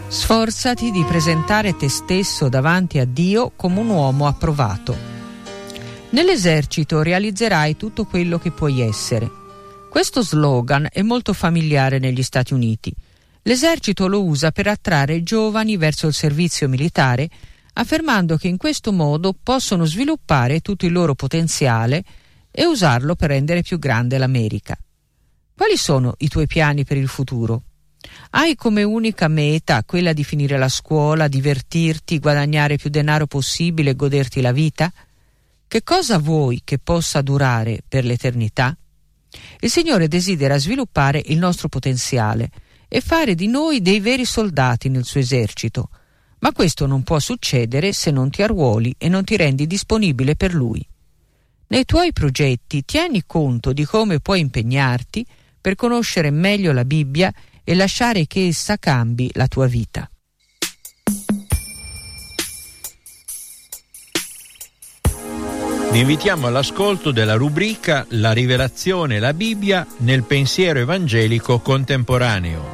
Sforzati di presentare te stesso davanti a Dio come un uomo approvato. Nell'esercito realizzerai tutto quello che puoi essere. Questo slogan è molto familiare negli Stati Uniti. L'esercito lo usa per attrarre giovani verso il servizio militare, affermando che in questo modo possono sviluppare tutto il loro potenziale e usarlo per rendere più grande l'America. Quali sono i tuoi piani per il futuro? Hai come unica meta quella di finire la scuola, divertirti, guadagnare più denaro possibile e goderti la vita? Che cosa vuoi che possa durare per l'eternità? Il Signore desidera sviluppare il nostro potenziale e fare di noi dei veri soldati nel suo esercito, ma questo non può succedere se non ti arruoli e non ti rendi disponibile per Lui. Nei tuoi progetti tieni conto di come puoi impegnarti per conoscere meglio la Bibbia e lasciare che essa cambi la tua vita. Vi invitiamo all'ascolto della rubrica La rivelazione e la Bibbia nel pensiero evangelico contemporaneo.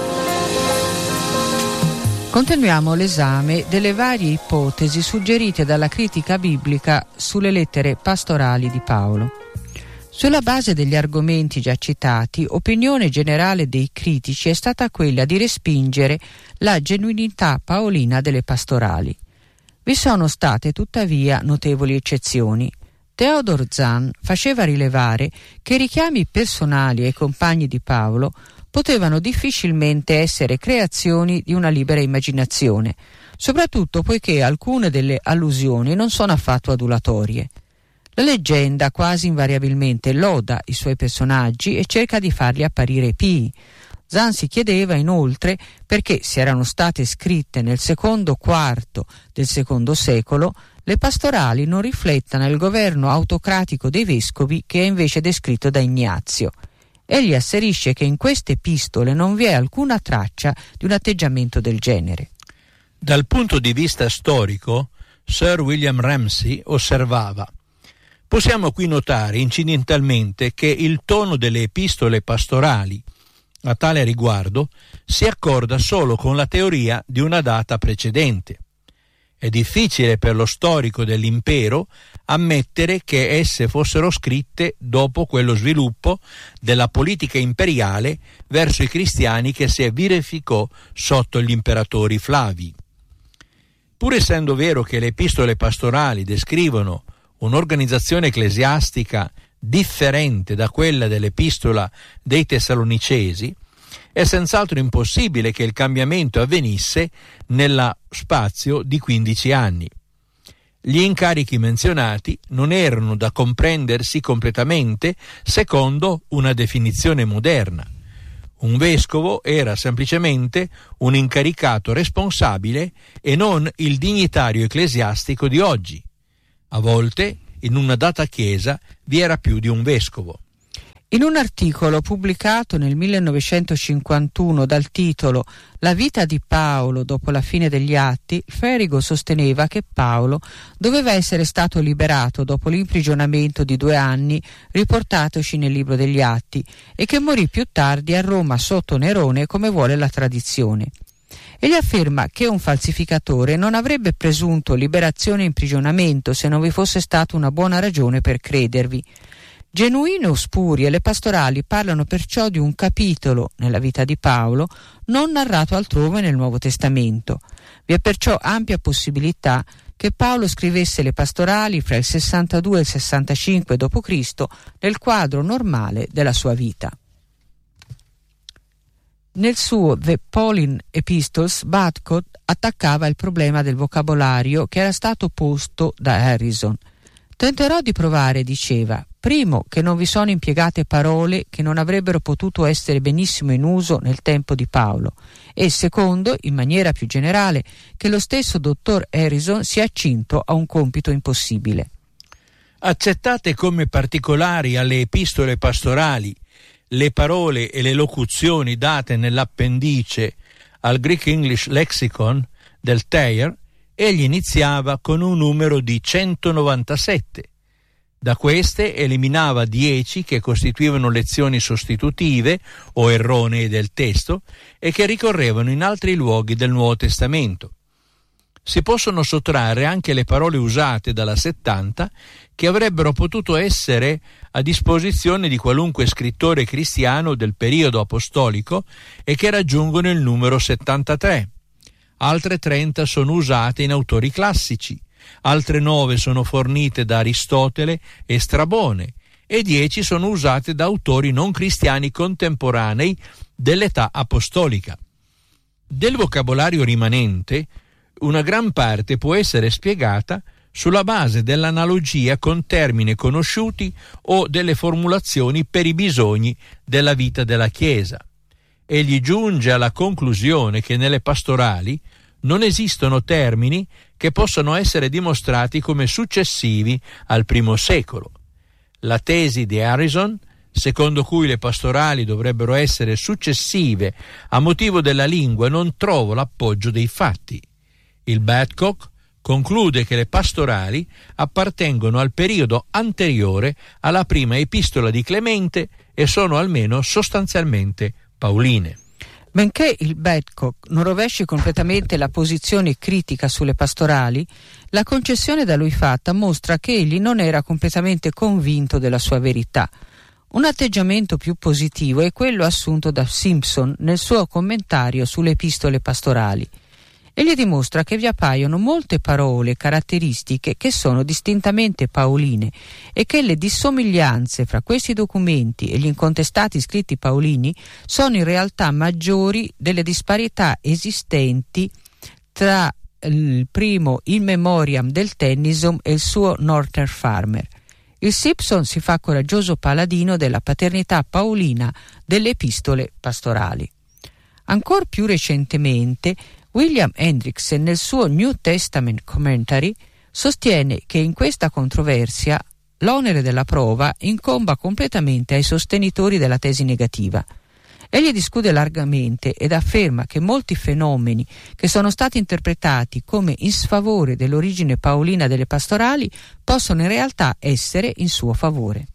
Continuiamo l'esame delle varie ipotesi suggerite dalla critica biblica sulle lettere pastorali di Paolo. Sulla base degli argomenti già citati, opinione generale dei critici è stata quella di respingere la genuinità paolina delle pastorali. Vi sono state tuttavia notevoli eccezioni. Theodor Zahn faceva rilevare che i richiami personali ai compagni di Paolo potevano difficilmente essere creazioni di una libera immaginazione, soprattutto poiché alcune delle allusioni non sono affatto adulatorie. La leggenda quasi invariabilmente loda i suoi personaggi e cerca di farli apparire pii. Zahn si chiedeva inoltre perché, se erano state scritte nel secondo quarto del secondo secolo, le pastorali non riflettano il governo autocratico dei vescovi che è invece descritto da Ignazio. Egli asserisce che in queste epistole non vi è alcuna traccia di un atteggiamento del genere. Dal punto di vista storico, Sir William Ramsay osservava: possiamo qui notare incidentalmente che il tono delle epistole pastorali a tale riguardo si accorda solo con la teoria di una data precedente. È difficile per lo storico dell'impero ammettere che esse fossero scritte dopo quello sviluppo della politica imperiale verso i cristiani che si verificò sotto gli imperatori Flavi. Pur essendo vero che le epistole pastorali descrivono un'organizzazione ecclesiastica differente da quella dell'epistola dei Tessalonicesi, è senz'altro impossibile che il cambiamento avvenisse nello spazio di 15 anni. Gli incarichi menzionati non erano da comprendersi completamente secondo una definizione moderna. Un vescovo era semplicemente un incaricato responsabile e non il dignitario ecclesiastico di oggi. A volte, in una data chiesa, vi era più di un vescovo. In un articolo pubblicato nel 1951 dal titolo La vita di Paolo dopo la fine degli Atti, Ferigo sosteneva che Paolo doveva essere stato liberato dopo l'imprigionamento di 2 anni riportatoci nel libro degli Atti e che morì più tardi a Roma sotto Nerone come vuole la tradizione. Egli afferma che un falsificatore non avrebbe presunto liberazione e imprigionamento se non vi fosse stata una buona ragione per credervi. Genuine o spurie, le pastorali parlano perciò di un capitolo nella vita di Paolo non narrato altrove nel Nuovo Testamento. Vi è perciò ampia possibilità che Paolo scrivesse le pastorali fra il 62 e il 65 d.C. nel quadro normale della sua vita. Nel suo The Pauline Epistles, Badcock attaccava il problema del vocabolario che era stato posto da Harrison. Tenterò di provare, diceva, primo, che non vi sono impiegate parole che non avrebbero potuto essere benissimo in uso nel tempo di Paolo, e secondo, in maniera più generale, che lo stesso dottor Harrison sia accinto a un compito impossibile. Accettate come particolari alle epistole pastorali le parole e le locuzioni date nell'appendice al Greek English Lexicon del Thayer, egli iniziava con un numero di 197. Da queste eliminava 10 che costituivano lezioni sostitutive o erronee del testo e che ricorrevano in altri luoghi del Nuovo Testamento. Si possono sottrarre anche le parole usate dalla 70 che avrebbero potuto essere a disposizione di qualunque scrittore cristiano del periodo apostolico e che raggiungono il numero 73. Altre 30 sono usate in autori classici, altre 9 sono fornite da Aristotele e Strabone e 10 sono usate da autori non cristiani contemporanei dell'età apostolica. Del vocabolario rimanente, una gran parte può essere spiegata sulla base dell'analogia con termini conosciuti o delle formulazioni per i bisogni della vita della Chiesa. Egli giunge alla conclusione che nelle pastorali non esistono termini che possano essere dimostrati come successivi al I secolo. La tesi di Harrison, secondo cui le pastorali dovrebbero essere successive a motivo della lingua, non trova l'appoggio dei fatti. Il Badcock conclude che le pastorali appartengono al periodo anteriore alla prima epistola di Clemente e sono almeno sostanzialmente pauline. Benché il Badcock non rovesci completamente la posizione critica sulle pastorali, la concessione da lui fatta mostra che egli non era completamente convinto della sua verità. Un atteggiamento più positivo è quello assunto da Simpson nel suo commentario sulle epistole pastorali. Egli dimostra che vi appaiono molte parole caratteristiche che sono distintamente pauline e che le dissomiglianze fra questi documenti e gli incontestati scritti paolini sono in realtà maggiori delle disparità esistenti tra il primo In Memoriam del Tennyson e il suo Northern Farmer. Il Simpson si fa coraggioso paladino della paternità paolina delle epistole pastorali. Ancor più recentemente, William Hendrickson nel suo New Testament Commentary sostiene che in questa controversia l'onere della prova incomba completamente ai sostenitori della tesi negativa. Egli discute largamente ed afferma che molti fenomeni che sono stati interpretati come in sfavore dell'origine paolina delle pastorali possono in realtà essere in suo favore.